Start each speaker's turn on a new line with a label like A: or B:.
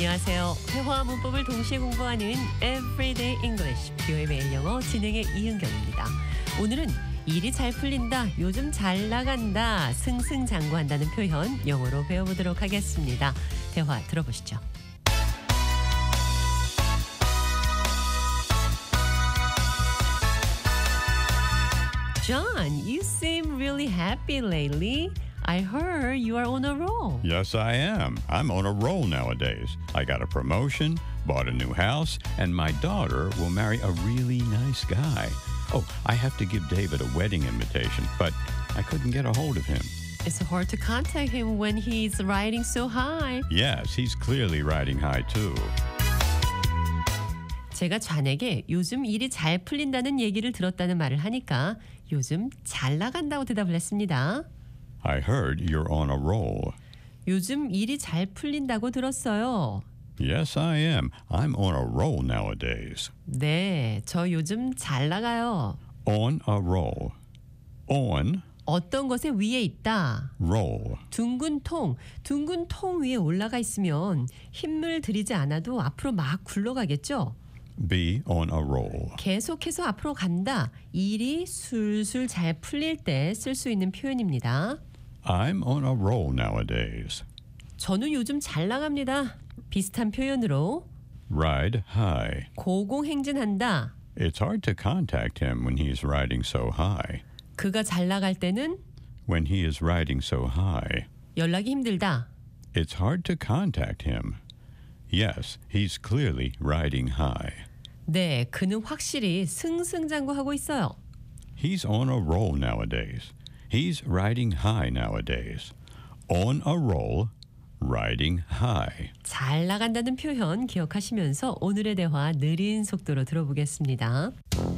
A: 안녕하세요. 회화와 문법을 동시에 공부하는 Everyday English, 뷰의 매일 영어 진행의 이은경입니다. 오늘은 일이 잘 풀린다, 요즘 잘 나간다, 승승장구한다는 표현 영어로 배워보도록 하겠습니다. 대화 들어보시죠. John, you seem really happy lately. I heard you are on a roll.
B: Yes, I am. I'm on a roll nowadays. I got a promotion, bought a new house, and my daughter will marry a really nice guy. Oh, I have to give David a wedding invitation, but I couldn't get a hold of him.
A: It's hard to contact him when he's riding so high.
B: Yes, he's clearly riding high too.
A: 제가 좌에게 요즘 일이 잘 풀린다는 얘기를 들었다는 말을 하니까 요즘 잘 나간다고 대답을 했습니다.
B: I heard you're on a roll.
A: 요즘 일이 잘 풀린다고 들었어요.
B: Yes, I am. I'm on a roll nowadays.
A: 네, 저 요즘 잘 나가요.
B: On a roll. On,
A: 어떤 것에 위에 있다.
B: roll.
A: 둥근 통 위에 올라가 있으면 힘을 들이지 않아도 앞으로 막 굴러가겠죠?
B: Be on a roll.
A: 계속해서 앞으로 간다. 일이 술술 잘 풀릴 때 쓸 수 있는 표현입니다.
B: I'm on a roll nowadays.
A: 저는 요즘 잘 나갑니다. 비슷한 표현으로
B: Ride high.
A: 고공행진한다.
B: It's hard to contact him when he's riding so high.
A: 그가 잘 나갈 때는
B: When he is riding so high,
A: 연락이 힘들다.
B: it's hard to contact him. Yes, he's clearly riding high.
A: 네, 그는 확실히 승승장구하고 있어요.
B: He's on a roll nowadays. He's riding high nowadays. On a roll, riding high.
A: 잘 나간다는 표현 기억하시면서 오늘의 대화 느린 속도로 들어보겠습니다.